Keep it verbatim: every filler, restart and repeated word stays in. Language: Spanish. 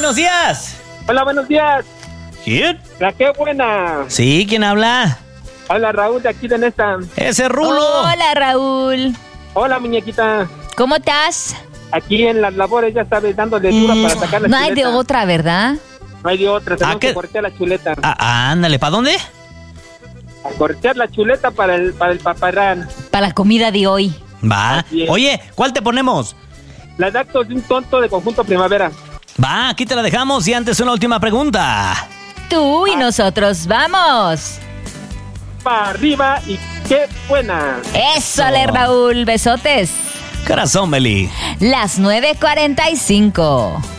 buenos días. Hola, buenos días. ¿Quién? La qué buena. Sí, ¿quién habla? Hola, Raúl de aquí de Nesta. Ese Rulo. Hola, Raúl. Hola, muñequita. ¿Cómo estás? Aquí en las labores, ya sabes, dándole dura Mm, para sacar la no chuleta. hay de otra, ¿verdad? No hay de otra, tenemos ¿A qué? que cortear la chuleta. Ah, ándale, ¿para dónde? A cortear la chuleta para el, para el paparrán. Para la comida de hoy. Va. Así es. Oye, ¿cuál te ponemos? Las actos de un tonto de Conjunto Primavera. Va, aquí te la dejamos y antes una última pregunta. Tú y nosotros, vamos. Para arriba y qué buena. Eso, le Raúl. Besotes. Corazón, Meli. Las nueve cuarenta y cinco.